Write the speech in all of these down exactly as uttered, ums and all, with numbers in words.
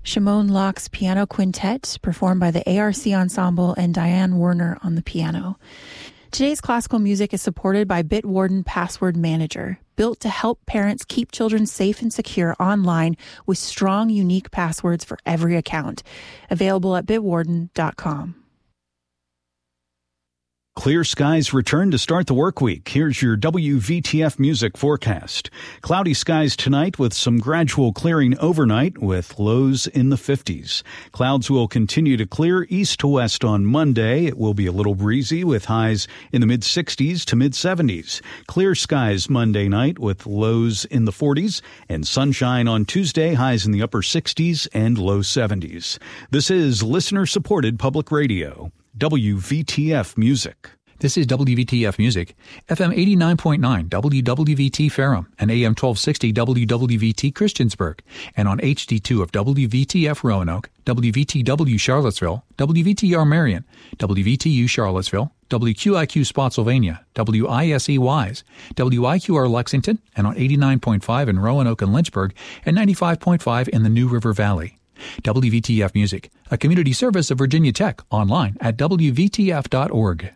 Shimon Locke's Piano Quintet, performed by the A R C Ensemble and Diane Werner on the piano. Today's classical music is supported by Bitwarden Password Manager, built to help parents keep children safe and secure online with strong, unique passwords for every account. Available at bitwarden dot com. Clear skies return to start the work week. Here's your W V T F music forecast. Cloudy skies tonight with some gradual clearing overnight with lows in the fifties. Clouds will continue to clear east to west on Monday. It will be a little breezy with highs in the mid-sixties to mid-seventies. Clear skies Monday night with lows in the forties and sunshine on Tuesday, highs in the upper sixties and low seventies. This is listener-supported public radio. W V T F Music. This is W V T F Music, F M eighty-nine point nine W W V T Ferrum and A M twelve sixty W W V T Christiansburg, and on H D two of W V T F Roanoke, W V T W Charlottesville, W V T R Marion, W V T U Charlottesville, W Q I Q Spotsylvania, W I S E Wise, W I Q R Lexington, and on eighty-nine point five in Roanoke and Lynchburg, and ninety-five point five in the New River Valley. W V T F Music, a community service of Virginia Tech, online at W V T F dot org.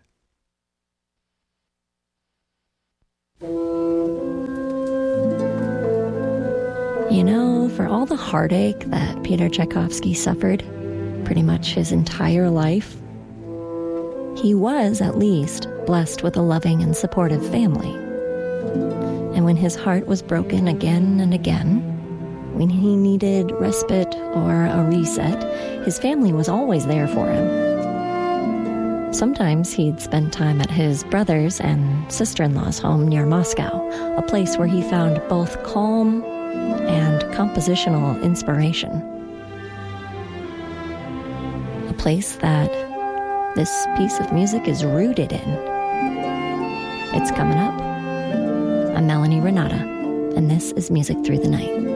You know, for all the heartache that Peter Tchaikovsky suffered pretty much his entire life, he was, at least, blessed with a loving and supportive family. And when his heart was broken again and again, when he needed respite or a reset, his family was always there for him. Sometimes he'd spend time at his brother's and sister-in-law's home near Moscow, a place where he found both calm and compositional inspiration. A place that this piece of music is rooted in. It's coming up. I'm Melanie Renata, and this is Music Through the Night.